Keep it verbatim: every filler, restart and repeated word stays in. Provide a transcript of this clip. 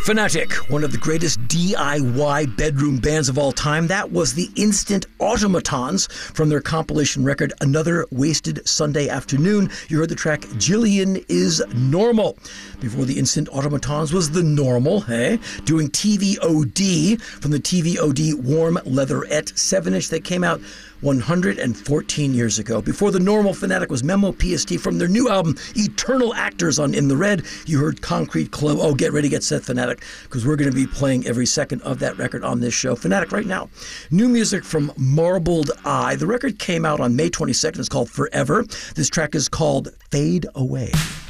Fanatic, one of the greatest D I Y bedroom bands of all time. That was the Instant Automatons from their compilation record, Another Wasted Sunday Afternoon. You heard the track, Jillian is Normal. Before the Instant Automatons was The Normal, hey? Doing T V O D from the T V O D Warm Leatherette seven inch that came out one hundred fourteen years ago. Before The Normal, Fanatic was Memo P S T from their new album, Eternal Actors on In the Red. You heard Concrete Club. Oh, get ready, get set, Fanatic, because we're going to be playing every second of that record on this show. Fanatic right now. New music from Marbled Eye. The record came out on May twenty-second. It's called Forever. This track is called Fade Away.